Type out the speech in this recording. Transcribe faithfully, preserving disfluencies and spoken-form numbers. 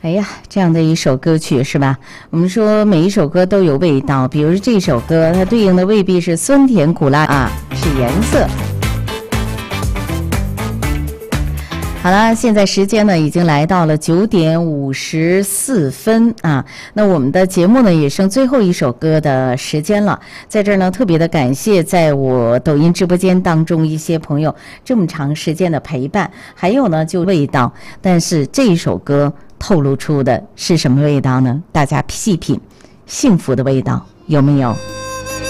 哎呀，这样的一首歌曲是吧？我们说每一首歌都有味道，比如这首歌，它对应的未必是酸甜苦辣啊，是颜色。好了，现在时间呢已经来到了九点五十四分啊。那我们的节目呢也剩最后一首歌的时间了，在这儿呢特别的感谢在我抖音直播间当中一些朋友这么长时间的陪伴，还有呢就味道，但是这一首歌透露出的是什么味道呢？大家细品，幸福的味道有没有？